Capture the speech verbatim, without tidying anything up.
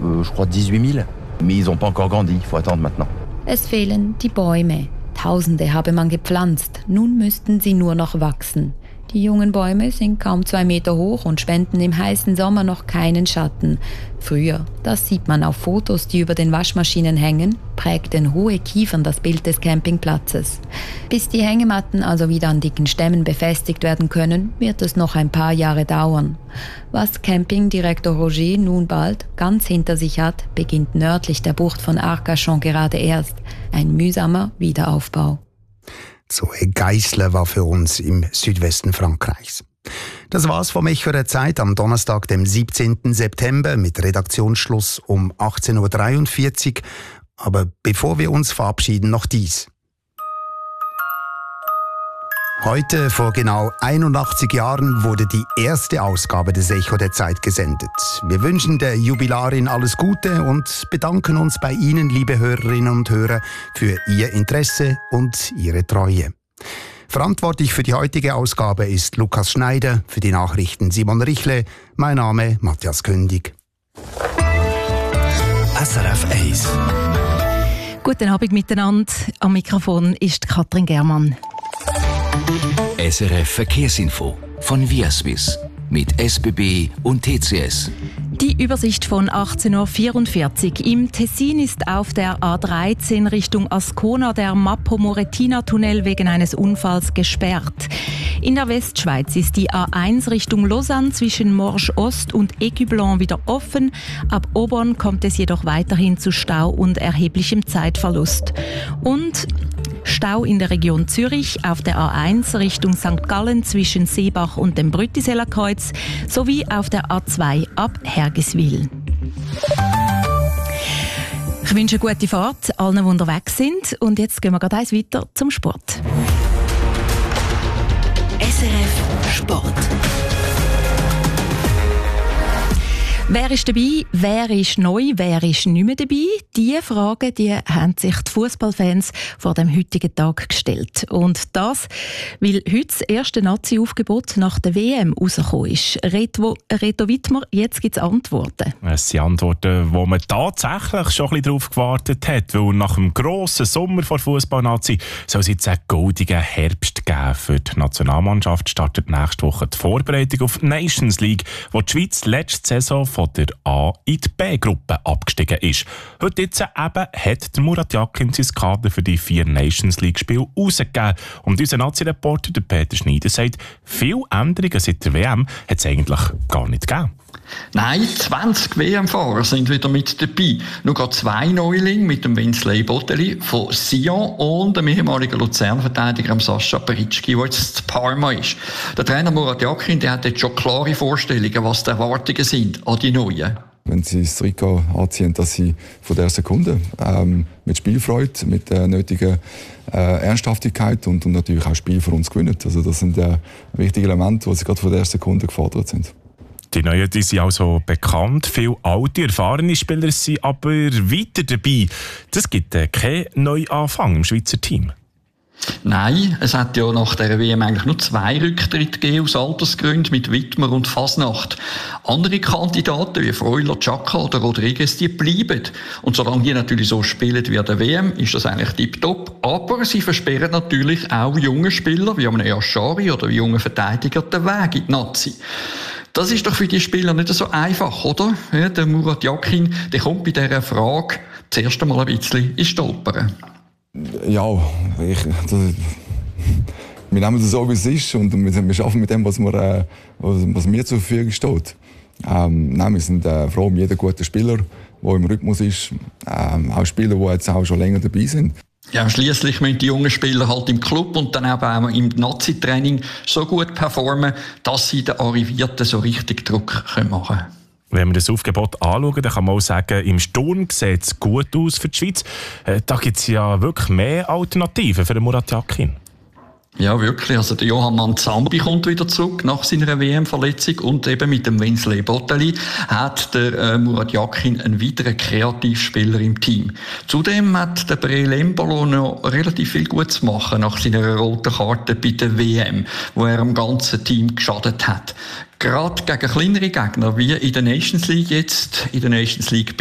euh, je crois dix-huit mille. Mais ils n'ont pas encore grandi, il faut attendre maintenant. Es fehlen die Bäume. Tausende habe man gepflanzt, nun müssten sie nur noch wachsen. Die jungen Bäume sind kaum zwei Meter hoch und spenden im heißen Sommer noch keinen Schatten. Früher, das sieht man auf Fotos, die über den Waschmaschinen hängen, prägten hohe Kiefern das Bild des Campingplatzes. Bis die Hängematten also wieder an dicken Stämmen befestigt werden können, wird es noch ein paar Jahre dauern. Was Campingdirektor Roger nun bald ganz hinter sich hat, beginnt nördlich der Bucht von Arcachon gerade erst. Ein mühsamer Wiederaufbau. Zoe Geissler war für uns im Südwesten Frankreichs. Das war's vom Echo der Zeit am Donnerstag, dem siebzehnten September mit Redaktionsschluss um achtzehn Uhr dreiundvierzig. Aber bevor wir uns verabschieden, noch dies. Heute, vor genau einundachtzig Jahren, wurde die erste Ausgabe des Echo der Zeit gesendet. Wir wünschen der Jubilarin alles Gute und bedanken uns bei Ihnen, liebe Hörerinnen und Hörer, für Ihr Interesse und Ihre Treue. Verantwortlich für die heutige Ausgabe ist Lukas Schneider, für die Nachrichten Simon Richle, mein Name Matthias Kündig. S R F eins. Guten Abend miteinander. Am Mikrofon ist Katrin Germann. S R F Verkehrsinfo von Viaswiss mit S B B und T C S. Die Übersicht von achtzehn Uhr vierundvierzig. Im Tessin ist auf der A dreizehn Richtung Ascona der Mappo-Moretina-Tunnel wegen eines Unfalls gesperrt. In der Westschweiz ist die A eins Richtung Lausanne zwischen Morges Ost und Écublens wieder offen. Ab Aubonne kommt es jedoch weiterhin zu Stau und erheblichem Zeitverlust. Und Stau in der Region Zürich auf der A eins Richtung Sankt Gallen zwischen Seebach und dem Brüttiseller Kreuz sowie auf der A zwei ab Hergiswil. Ich wünsche eine gute Fahrt allen, die unterwegs sind. Und jetzt gehen wir gleich eins weiter zum Sport. S R F Sport. Wer ist dabei? Wer ist neu? Wer ist nicht mehr dabei? Diese Fragen die haben sich die Fußballfans vor dem heutigen Tag gestellt. Und das, weil heute das erste Nazi-Aufgebot nach der W M rausgekommen ist. Reto, Reto Wittmer, jetzt gibt es Antworten. Es sind Antworten, wo man tatsächlich schon ein bisschen darauf gewartet hat. Weil nach dem grossen Sommer vor Fußball-Nazi soll es jetzt einen goldigen Herbst geben. Für die Nationalmannschaft startet nächste Woche die Vorbereitung auf die Nations League, wo die Schweiz letzte Saison von der A in die B-Gruppe abgestiegen ist. Heute jetzt eben hat der Murat Yakin sein Kader für die vier Nations League-Spiele rausgegeben. Und unser Nazi-Reporter Peter Schneider sagt, viele Änderungen seit der W M hat es eigentlich gar nicht gegeben. Nein, zwanzig W M-Fahrer sind wieder mit dabei. Nur gerade zwei Neulinge mit dem Wensley Botteli von Sion und dem ehemaligen Luzern-Verteidiger Sascha Peritschki, der jetzt in Parma ist. Der Trainer Murat Yakin, der hat jetzt schon klare Vorstellungen, was die Erwartungen sind an die Neuen. Wenn sie das Trikot anziehen, dass sie von der Sekunde ähm, mit Spielfreude, mit der nötigen äh, Ernsthaftigkeit und, und natürlich auch Spiel für uns gewinnen. Also das sind äh, wichtige Elemente, die sie gerade von der Sekunde gefordert sind. Die Neuen die sind also bekannt. Viele alte, erfahrene Spieler sind aber weiter dabei. Das gibt äh, keinen Neuanfang im Schweizer Team. Nein, es hat ja nach der W M eigentlich nur zwei Rücktritte gegeben aus Altersgründen mit Wittmer und Fasnacht. Andere Kandidaten wie Freuler, Chaka oder Rodriguez, die bleiben. Und solange die natürlich so spielen wie an der W M, ist das eigentlich tipptopp. Aber sie versperren natürlich auch junge Spieler wie einem Yashari oder junge Verteidiger den Weg in die Nazi. Das ist doch für die Spieler nicht so einfach, oder? Ja, der Murat Yakin, der kommt bei dieser Frage zuerst einmal ein bisschen ins Stolpern. Ja, ich, das, wir nehmen das so, wie es ist und wir, wir arbeiten mit dem, was mir, äh, was, was mir zur Verfügung steht. Ähm, nein, wir sind äh, froh um jeden guten Spieler, der im Rhythmus ist. Ähm, auch Spieler, die jetzt auch schon länger dabei sind. Ja, schliesslich müssen die jungen Spieler halt im Club und dann eben auch im Nazi-Training so gut performen, dass sie den Arrivierten so richtig Druck machen können. Wenn wir das Aufgebot anschauen, dann kann man auch sagen, im Sturm sieht es gut aus für die Schweiz. Äh, da gibt es ja wirklich mehr Alternativen für den Murat Yakin. Ja, wirklich. Also der Johann Manzambi kommt wieder zurück nach seiner W M-Verletzung und eben mit dem Wensley Botteli hat der äh, Murat Yakin einen weiteren Kreativspieler im Team. Zudem hat der Breel Embolo noch relativ viel gut zu machen nach seiner roten Karte bei der W M, wo er am ganzen Team geschadet hat. Gerade gegen kleinere Gegner, wie in der Nations League jetzt, in der Nations League